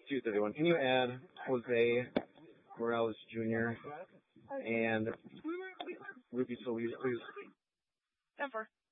2:31. Can you add Jose Morales Jr. and Ruby Solis, please? 10-4.